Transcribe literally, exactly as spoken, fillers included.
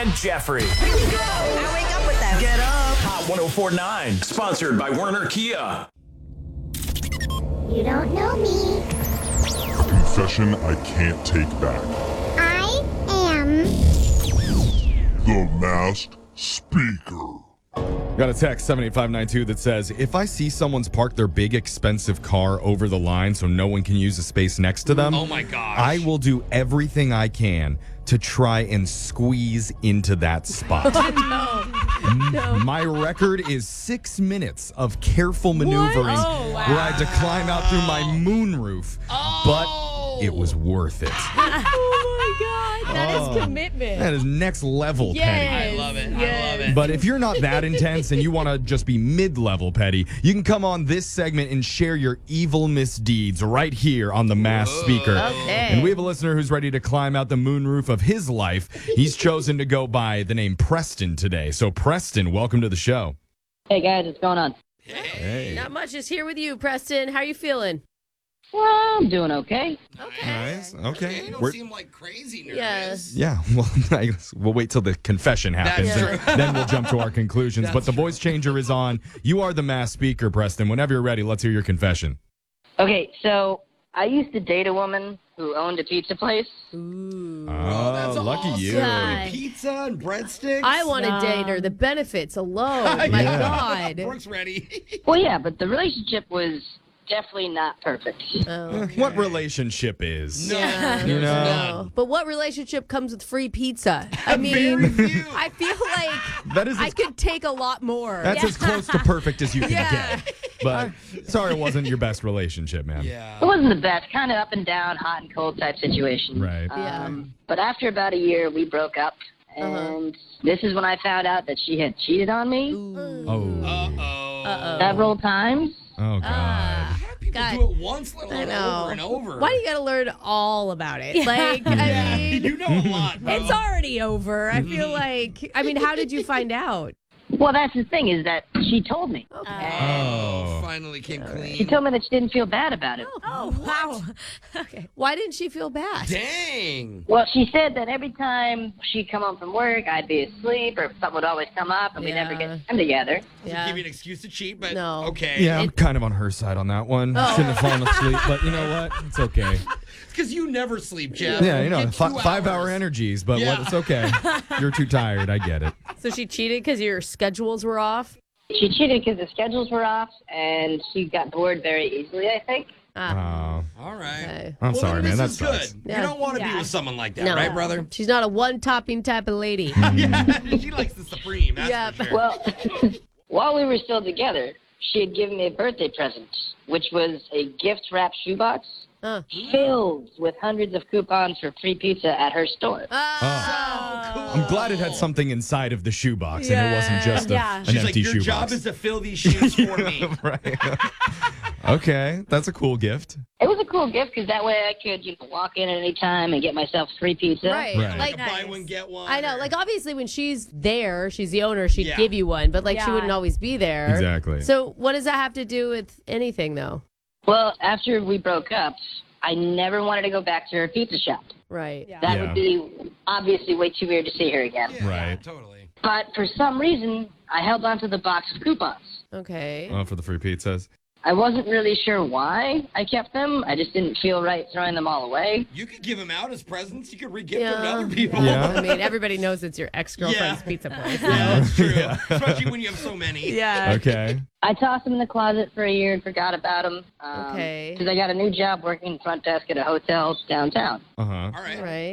and Jeffrey. Here we go. I wake up with them. Get up. Hot one oh four point nine. Sponsored by Werner Kia. You don't know me. Confession I can't take back. I am The Masked Speaker. Got a text seven eight five nine two that says, if I see someone's parked their big expensive car over the line so no one can use the space next to them, Oh my gosh. I will do everything I can to try and squeeze into that spot. No. My record is six minutes of careful maneuvering Oh, wow. where I had to climb out through my moonroof, but it was worth it. Oh my God. That is Oh. commitment. That is next level, Yes. Petty. I love it. Yes. I love it. But if you're not that intense and you want to just be mid-level petty, you can come on this segment and share your evil misdeeds right here on the Masked Speaker. Okay. And we have a listener who's ready to climb out the moonroof of his life. He's chosen to go by the name Preston today. So Preston, welcome to the show. Hey guys, what's going on? Hey. Not much is here with you, Preston. How are you feeling? Well, I'm doing okay. Nice. Okay. You don't We're- seem like crazy Yeah. nervous. Yeah, well, I guess we'll wait till the confession happens, That's and then we'll jump to our conclusions. That's But the voice changer is on. You are the Masked Speaker, Preston. Whenever you're ready, let's hear your confession. Okay, so I used to date a woman who owned a pizza place. Ooh. Oh, that's lucky awesome. you. God. Pizza and breadsticks. I want to date her. The benefits alone. My Yeah. God. Brooke's ready. Well, yeah, but the relationship was definitely not perfect. Oh. What relationship is? No, Yeah. You know? No. But what relationship comes with free pizza? I Very mean, few. I feel like That is I as, could take a lot more. that's as close to perfect as you can Yeah. get. But sorry it wasn't your best relationship, man. Yeah. It wasn't the best, kind of up and down, hot and cold type situation. Right. Yeah. Um, but after about a year, we broke up, and this is when I found out that she had cheated on me Ooh. Oh. Uh-oh. Uh-oh. several times. Oh, God. Ah. People God. do it once, let I alone know. over and over. Why do you got to learn all about it? Like, Yeah. I mean, You know a lot, bro. it's already over. I feel like, I mean, how did you find out? Well, that's the thing, is that she told me. Oh. Finally came clean. She told me that she didn't feel bad about it. Oh, wow. Okay. Why didn't she feel bad? Dang. Well, she said that every time she'd come home from work, I'd be asleep, or something would always come up, and we'd never Yeah. get time together. Doesn't give you an excuse to cheat, but No. okay. Yeah, I'm kind of on her side on that one. Oh. Shouldn't have fallen asleep, but you know what? It's okay. It's because you never sleep, Jeff. Yeah, you know, Get fi- two five-hour hours. energies, but Yeah. what, it's okay. You're too tired. I get it. So she cheated because your schedules were off? She cheated because the schedules were off, and she got bored very easily, I think. Ah, Oh, All right. okay. I'm Well, sorry, then man. That this is good. sucks. Yeah. You don't want to be Yeah. with someone like that, No. right, brother? She's not a one-topping type of lady. Yeah, she likes the supreme. That's Yeah. for sure. Well, while we were still together, she had given me a birthday present, which was a gift-wrapped shoebox Huh. filled with hundreds of coupons for free pizza at her store. Oh. I'm glad it had something inside of the shoebox and it wasn't just a, Yeah. an She's empty like, your shoebox. job is to fill these shoes for me. Right. Okay, that's a cool gift. It was a cool gift because that way I could, you know, walk in at any time and get myself free pizza. Right. Right. Like, Buy one, get one. I know. or- Like, obviously, when she's there, she's the owner, she'd Yeah. give you one, but, like, she Yeah. wouldn't always be there. Exactly. So, what does that have to do with anything, though? Well, after we broke up, I never wanted to go back to her pizza shop. Right. Yeah. That Yeah. would be obviously way too weird to see her again. Yeah, Right. totally. But for some reason, I held onto the box of coupons. Okay. Oh, for the free pizzas. I wasn't really sure why I kept them. I just didn't feel right throwing them all away. You could give them out as presents. You could re-gift Yeah. them to other people. Yeah. I mean, everybody knows it's your ex-girlfriend's Yeah. pizza place. Yeah, that's true. Yeah. Especially when you have so many. Yeah. Okay. I tossed them in the closet for a year and forgot about them. Um, Okay. Because I got a new job working front desk at a hotel downtown. Uh huh. All right. Right.